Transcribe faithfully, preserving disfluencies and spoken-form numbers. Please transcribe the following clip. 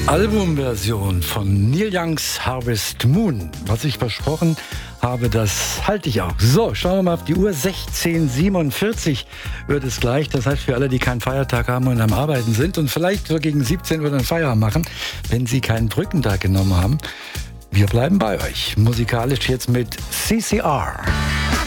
Albumversion von Neil Youngs Harvest Moon. Was ich versprochen habe, das halte ich auch. So, schauen wir mal auf die Uhr. sechzehn Uhr siebenundvierzig wird es gleich. Das heißt, für alle, die keinen Feiertag haben und am Arbeiten sind und vielleicht so gegen siebzehn Uhr dann Feierabend machen, wenn sie keinen Brückentag genommen haben. Wir bleiben bei euch. Musikalisch jetzt mit C C R.